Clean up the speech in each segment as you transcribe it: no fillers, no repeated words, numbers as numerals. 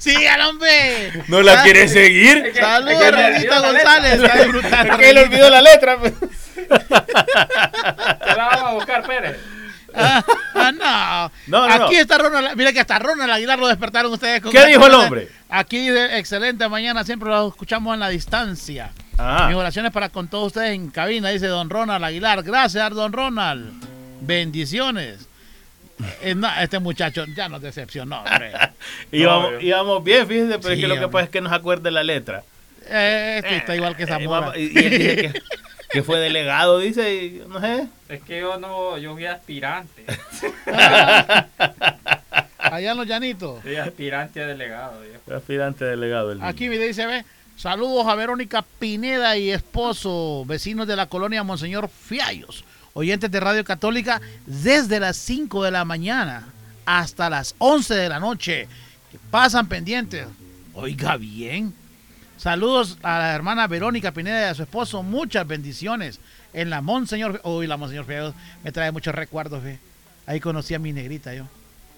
¡Sígalo, hombre! ¿No la quiere seguir? Saludos, Rodito González. Está disfrutando. Es que él olvidó la letra. Te la vamos a buscar, Pérez. No. No. Aquí está Ronald. Mira que hasta Ronald Aguilar lo despertaron ustedes. ¿Qué dijo el hombre? Aquí, excelente mañana. Siempre lo escuchamos en la distancia. Ajá. Mis oraciones para con todos ustedes en cabina, dice don Ronald Aguilar. Gracias, don Ronald. Bendiciones. Este muchacho ya nos decepcionó, hombre. íbamos bien, fíjense, pero Sí, es que lo que hombre. pasa es que nos acuerde la letra. Este está igual que Zamora. Y él dice que fue delegado, dice, y no sé. Es que yo fui aspirante. Allá en los llanitos. Soy aspirante a delegado. Yo. Aspirante delegado. Aquí me dice, ve, saludos a Verónica Pineda y esposo, vecinos de la colonia Monseñor Fiallos, oyentes de Radio Católica desde las 5 de la mañana hasta las 11 de la noche, que pasan pendientes. Oiga bien. Saludos a la hermana Verónica Pineda y a su esposo, muchas bendiciones en la Monseñor. Uy, la Monseñor Fiallos me trae muchos recuerdos, ve. Ahí conocí a mi negrita yo.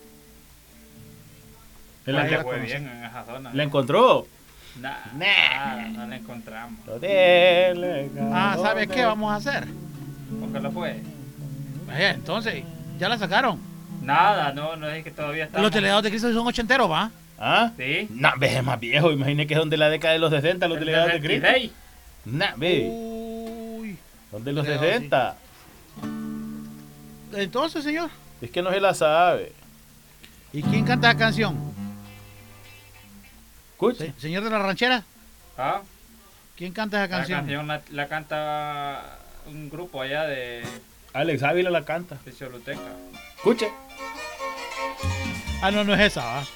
Le fue bien en esa zona. ¿La encontró? Nada, no la encontramos. ¿Sabes qué vamos a hacer? ¿Por qué lo fue? Entonces, ya la sacaron. Nada, no es que todavía está. Los delegados de Cristo son ochenteros, ¿va? ¿Ah? Sí. No, ve, es más viejo. Imagine que son de la década de los 60 los delegados de Cristo. Nah, ve. Uy. Son de los Delegados, 60. Entonces, señor, Es que no se la sabe. ¿y quién canta la canción? Escuche. Señor de la ranchera, ¿Ah? ¿quién canta esa La canción? canción la canta un grupo allá de Alex Ávila la canta. Choluteca. Escuche. Ah, no es esa, ¿va?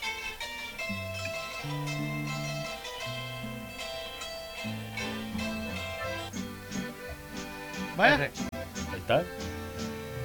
Vaya. Ahí está.